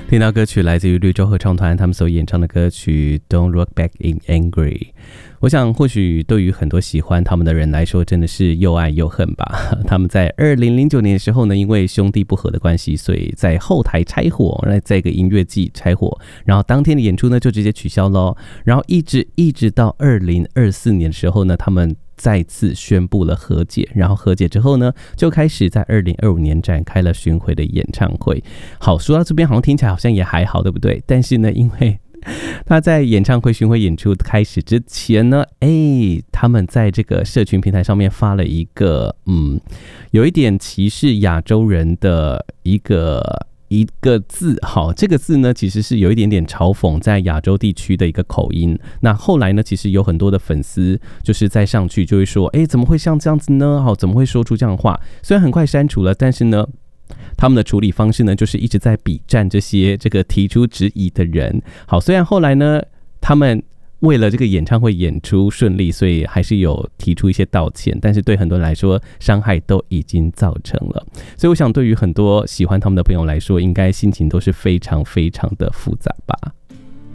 听到歌曲来自于绿洲合唱团他们所演唱的歌曲 Don't Look Back in Angry。 我想或许对于很多喜欢他们的人来说真的是又爱又恨吧。他们在2009年的时候呢，因为兄弟不和的关系，所以在后台拆伙，在一个音乐季拆伙，然后当天的演出呢就直接取消咯。然后一直到2024年的时候呢，他们再次宣布了和解，然后和解之后呢，就开始在2025年展开了巡回的演唱会。好，说到这边好像听起来好像也还好，对不对？但是呢，因为他在演唱会巡回演出开始之前呢，他们在这个社群平台上面发了一个有一点歧视亚洲人的一个字。好，这个字呢其实是有一点点嘲讽在亚洲地区的一个口音。那后来呢，其实有很多的粉丝就是在上去就会说，怎么会像这样子呢？好，怎么会说出这样的话？虽然很快删除了，但是呢他们的处理方式呢，就是一直在比战这个提出质疑的人。好，虽然后来呢，他们为了这个演唱会演出顺利，所以还是有提出一些道歉，但是对很多人来说，伤害都已经造成了。所以我想，对于很多喜欢他们的朋友来说，应该心情都是非常非常的复杂吧。